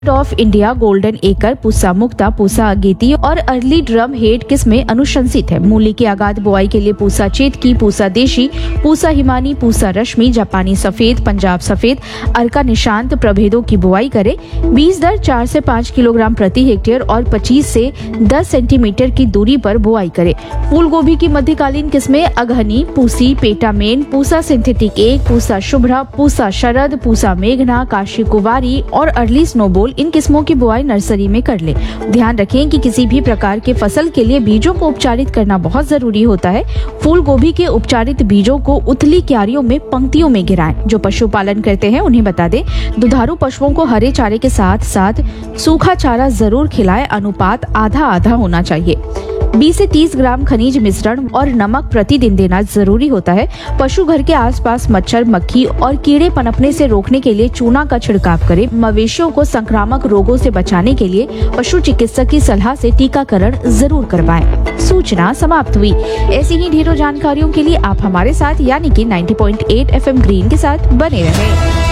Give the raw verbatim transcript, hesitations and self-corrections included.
Of India golden एकर, पूसा मुक्ता, पूसा अगेती और early drum head किस्में अनुशंसित है। मूली की आगाद बुआई के लिए पूसा चेतकी, पूसा देशी, पूसा हिमानी, पूसा रश्मि, जापानी सफेद, पंजाब सफेद, अर्का निशांत प्रभेदों की बुआई करें। बीज दर चार से पाँच किलोग्राम प्रति हेक्टेयर और पच्चीस से दस सेंटीमीटर की दूरी पर बुआई करें। फूल गोभी की मध्यकालीन किस्में अगहनी, पूसी, पेटामेन, पूसा सिंथेटिक एक, पूसा शुभ्रा, पूसा शरद, पूसा मेघना, काशी कुवारी और अर्ली स्नोबॉल इन किस्मों की बुआई नर्सरी में कर ले। ध्यान रखें कि किसी भी प्रकार के फसल के लिए बीजों को उपचारित करना बहुत जरूरी होता है। फूल गोभी के उपचारित बीजों को उथली क्यारियों में पंक्तियों में गिराएं। जो पशुपालन करते हैं उन्हें बता दें, दुधारू पशुओं को हरे चारे के साथ साथ सूखा चारा जरूर खिलाएं। अनुपात आधा आधा होना चाहिए। बीस से तीस ग्राम खनिज मिश्रण और नमक प्रतिदिन देना जरूरी होता है। पशु घर के आसपास मच्छर, मक्खी और कीड़े पनपने से रोकने के लिए चूना का छिड़काव करें। मवेशियों को संक्रामक रोगों से बचाने के लिए पशु चिकित्सक की सलाह से टीकाकरण जरूर करवाएं। सूचना समाप्त हुई। ऐसी ही ढेरों जानकारियों के लिए आप हमारे साथ यानी कि नब्बे पॉइंट आठ एफ एम ग्रीन के साथ बने रहें।